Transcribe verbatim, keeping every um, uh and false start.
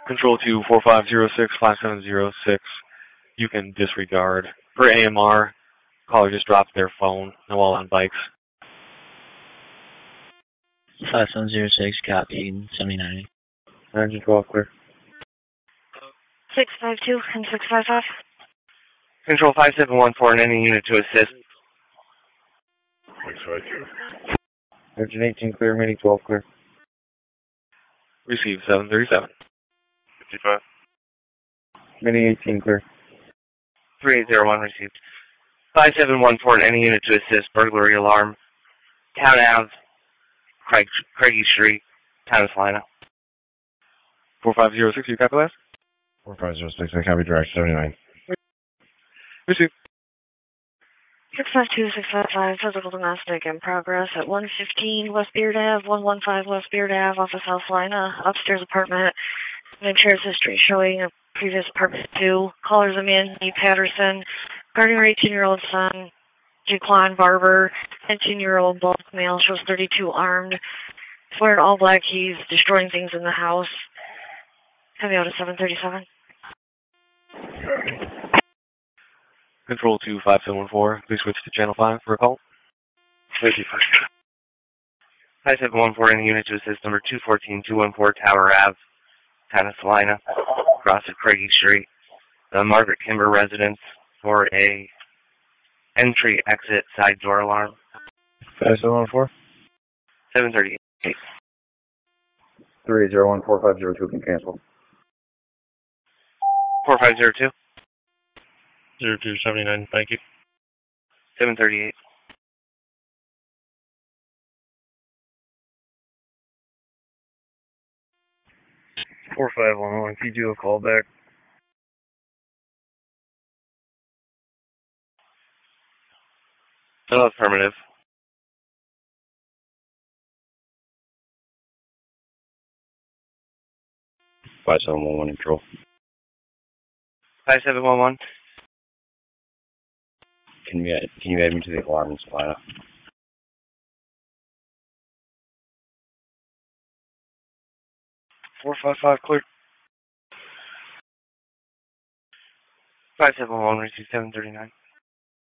Control two four five zero six five seven zero six. You can disregard. For A M R, caller just dropped their phone. No all on bikes. five seven zero six, copy, seventy-nine. Engine twelve, clear. six five two and six five five. Control five seven one four and any unit to assist. six five two. Engine eighteen, clear. Mini twelve, clear. Receive seven thirty-seven. fifty-five. Mini eighteen, clear. three eight zero one received. five seven one four and any unit to assist. Burglary alarm. Town Ave. Craig, Craigie Street. Town of Salina. four five zero six, you copy last? four five zero six, I copy direct seventy-nine. Receive. six five two, six five five, physical domestic in progress at one fifteen West Beard Ave, one one five West Beard Ave, off of South Salina, upstairs apartment. Name shares history showing a previous apartment two. Callers Amanda Patterson, guarding her eighteen-year-old son, Jaquan Barber, nineteen-year-old black male, shows thirty-two armed. He's wearing all black, he's destroying things in the house. Heavy out at seven thirty-seven. Control two five seven one four, please switch to channel five for a call. fifty-five. five seven one four any unit to assist number two fourteen two one four Tower Ave, Town of Salina, across at Craigie Street. The Margaret Kimber residence for a entry exit side door alarm. five seven one four. seven thirty-eight. three zero one four five zero two can cancel. four five zero two. zero two seventy-nine, thank you. seven thirty-eight. four five one one, can you do a call back? No, affirmative. five seven one one control. five seven one one. Can you, can you add me to the alarm in Salina? four five five clear. five seven one one, receive seven thirty-nine.